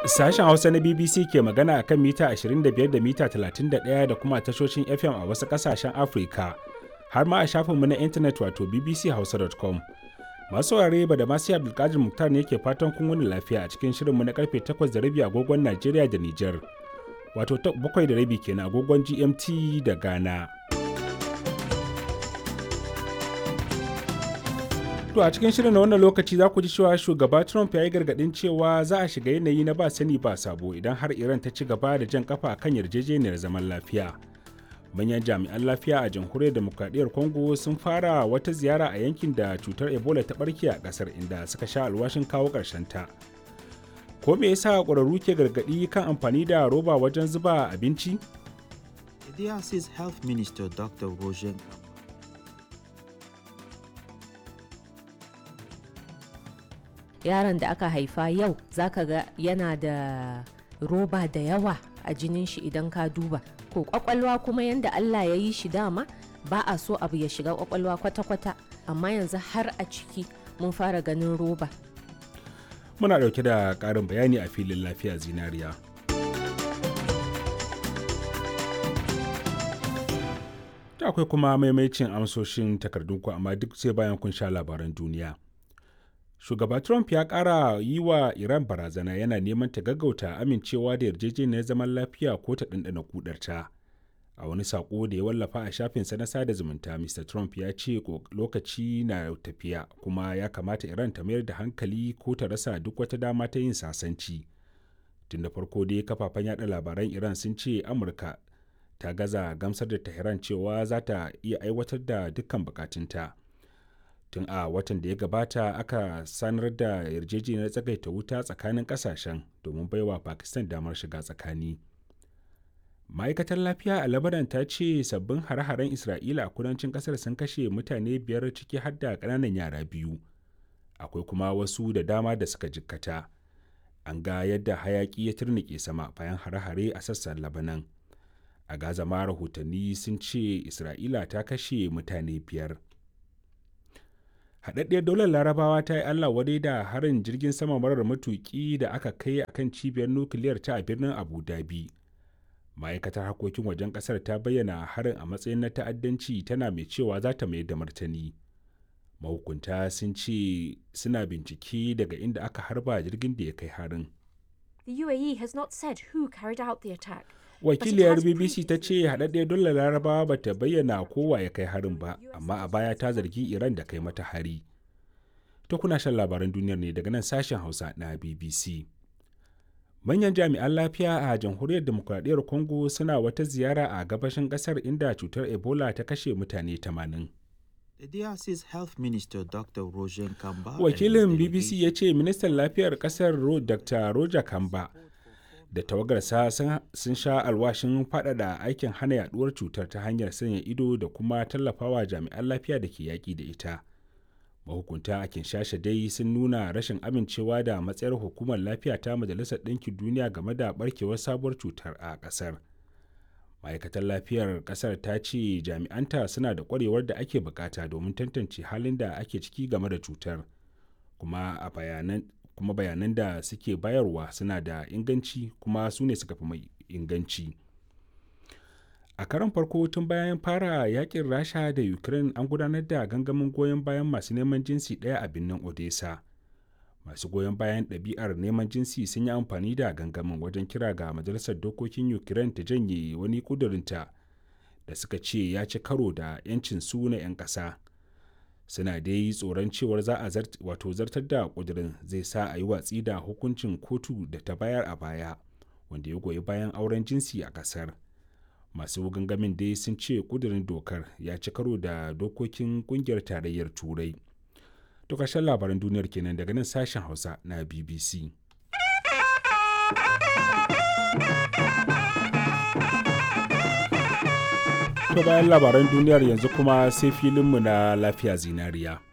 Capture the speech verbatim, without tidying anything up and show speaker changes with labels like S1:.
S1: Sashen Hausa na B B C ke magana a kan mita ashirin da biyar da mita talatin da ɗaya da kuma tashoshin F M a wasu ƙasashen Afirka, har ma a shafinmu na intanet wato b b c hausa dot com. Masu saurare ba da masu Abdulkadir Muktar ne ke fatan kun wani lafiya a cikin shirinmu na karfe takwas da rabi agogon Najeriya da Nijar, wato bakwai da rabi kenan agogon G M T da Ghana. To a cikin shirin na wannan lokaci za ku ji cewa shugaba Trump ya yi gargaɗin cewa za a shiga yanayi na ba sani ba sabo idan har Iran ta ci gaba da jan kafa kan yarjejeniyar zaman lafiya. Manyan jami'an lafiya a jamhuriyar demokradiyyar Congo sun fara wata ziyara a yankin da cutar Ebola ta barke a ƙasar inda suka sha alwashin kawo ƙarshen ta. Ko me yasa ƙwararru ke gargaɗi kan amfani da roba wajen zuba abinci?
S2: D R C's Health Minister Doctor Roger
S3: yaron da aka haifa yau zaka ga yana da roba da yawa a jinin shi idan ka duba ko kwakwalwa kuma yanda Allah ya yi shi dama ba a so abu ya shiga kwakwalwa kwata-kwata amma yanzu har a ciki mun fara ganin roba.
S1: Muna ɗauke da ƙarin bayani a filin lafiya zinariya. Da akwai kuma maimaicin amsoshin takardunku amma duk sai bayan kun sha labaran duniya. Shugaba Trump ya ƙara yi wa Iran barazana yana neman ta gaggauta amincewa da yarjejeniyar zaman lafiya ko ta ɗanɗana kudarta. A wani saƙo da ya wallafa a shafinsa na sada zumunta, Mr. Trump ya ce lokaci na tafiya kuma ya kamata Iran ta mayar da hankali ko ta rasa duk wata dama ta yin sasanci. Tun da farko dai kafafen yada labaran Iran sun ce Amurka ta gaza gamsar da Tehran cewa za ta iya aiwatar da dukkan bukatunta. Tun a watan da ya gabata aka sanar da yarjejeniyar tsagaita wuta tsakanin kasashen domin baiwa Pakistan damar shiga tsakani. Ma'aikatar lafiya a Lebanon ta ce sabbin hare-haren Isra'ila a kudancin kasar sun kashe mutane biyar ciki har da ƙananan yara biyu. Akwai kuma wasu da dama da suka jikkata. An ga yadda hayaƙi ya turnike sama bayan hare-hare a sassan Lebanon. A Gaza ma rahotanni sun ce Isra'ila ta kashe mutane biyar. Haɗaɗɗiyar daular Larabawa ta yi Allah wadai da harin jirgin sama marar matuƙi da aka kai a kan cibiyar nukiliyar ta a birnin Abu Dhabi. Ma'aikatar harkokin wajen ƙasar ta bayyana harin a matsayin na ta'addanci tana mai cewa za ta mayar da martani. Mahukunta sun ce suna bincike daga inda aka harba jirgin da ya kai harin.
S4: The U A E has not said who carried out the attack.
S1: Wakiliyar B B C ta ce haɗaɗɗiyar dole Larabawa ba ta bayyana kowa ya kai harin ba, amma a baya ta zargi Iran da kai mata hari. To kuna shan labaran duniyar ne daga nan sashen Hausa na B B C. Manyan jami'an lafiya a jamhuriyar demokradiyyar Congo suna wata ziyara a gabashin ƙasar inda cutar Ebola ta kashe mutane tamanin.
S2: The D R C's Health Minister Doctor Roger Kamba.
S1: Wakilin B B C ya ce ministan lafiyar ƙasar Doctor Roger Kamba da tawagarsa sun sha alwashin faɗaɗa aikin hana yaduwar cutar ta hanyar sanya ido da kuma tallafawa jami'an lafiya da ke yaƙi da ita. Mahukunta a Kinshasa dai sun nuna rashin amincewa da matsayar hukumar lafiya ta Majalisar Ɗinkin Duniya game da barkewar sabuwar cutar a ƙasar. Ma'aikatar lafiyar ƙasar ta ce jami'anta suna da ƙwarewar da ake bukata domin tantance halin da ake ciki game da cutar, kuma a bayanan kuma bayanan da suke bayarwa suna da inganci kuma su ne suka fi mai inganci. A karon farko tun bayan fara yakin Rasha da Ukraine an gudanar da gangamin goyon bayan masu neman jinsi ɗaya a birnin Odessa. Masu goyon bayan ɗabi'ar neman jinsi sun yi amfani da gangamin wajen kira ga Majalisar Dokokin Ukraine ta janye wani ƙudurinta da suka ce ya ci karo da 'yancin su na 'yan ƙasa. Suna dai tsoron cewar za a wato zartar da ƙudurin zai sa a yi watsi da hukuncin kotu da ta bayar a baya wanda ya goyi bayan auren jinsi a ƙasar. Masu gangamin dai sun ce ƙudurin dokar ya ci karo da dokokin ƙungiyar tarayyar Turai. To ƙarshen labaran duniyar kenan daga nan sashen Hausa na B B C. To bayan labaran duniyar yanzu kuma sai filinmu na lafiya zinariya.